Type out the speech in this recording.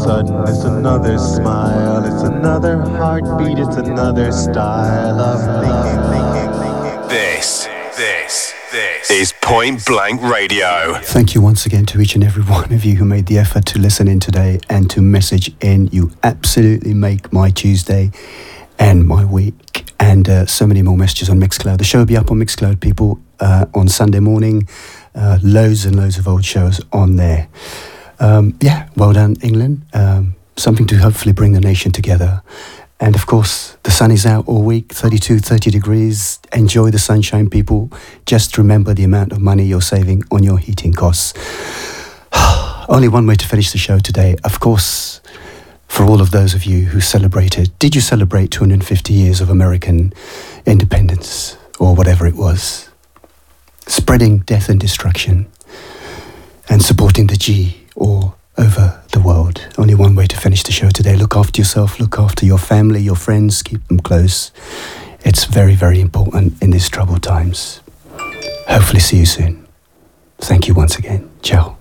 sudden it's another smile, it's another heartbeat, it's another style of thinking. This is Point Blank Radio. Thank you once again to each and every one of you who made the effort to listen in today and to message in. You absolutely make my Tuesday and my week. And so many more messages on Mixcloud. The show will be up on Mixcloud, people, on Sunday morning. Loads and loads of old shows on there. Well done, England. Something to hopefully bring the nation together. And of course, the sun is out all week, 30 degrees. Enjoy the sunshine, people. Just remember the amount of money you're saving on your heating costs. Only one way to finish the show today. Of course, for all of those of you who celebrated, did you celebrate 250 years of American independence or whatever it was? Spreading death and destruction and supporting the G all over the world. Only one way to finish the show today. Look after yourself, look after your family, your friends, keep them close. It's very, very important in these troubled times. Hopefully see you soon. Thank you once again. Ciao.